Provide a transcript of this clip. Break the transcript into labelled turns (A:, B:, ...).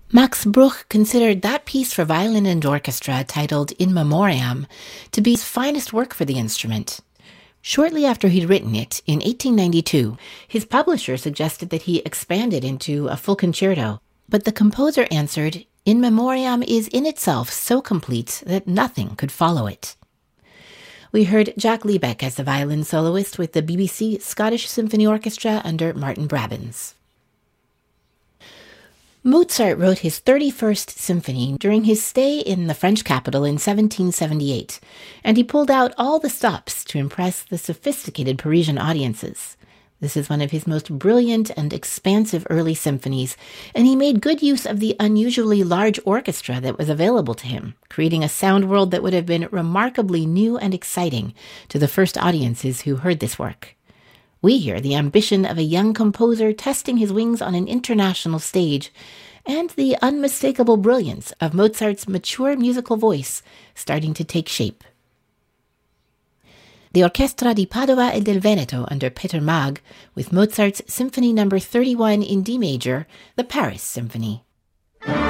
A: Max Bruch considered that piece for violin and orchestra, titled In Memoriam, to be his finest work for the instrument. Shortly after he'd written it, in 1892, his publisher suggested that he expand it into a full concerto, but the composer answered, "In Memoriam is in itself so complete that nothing could follow it." We heard Jack Liebeck as the violin soloist with the BBC Scottish Symphony Orchestra under Martin Brabbins. Mozart wrote his 31st symphony during his stay in the French capital in 1778, and he pulled out all the stops to impress the sophisticated Parisian audiences. This is one of his most brilliant and expansive early symphonies, and he made good use of the unusually large orchestra that was available to him, creating a sound world that would have been remarkably new and exciting to the first audiences who heard this work. We hear the ambition of a young composer testing his wings on an international stage, and the unmistakable brilliance of Mozart's mature musical voice starting to take shape. The Orchestra di Padova e del Veneto under Peter Maag, with Mozart's Symphony No. 31 in D major, the Paris Symphony.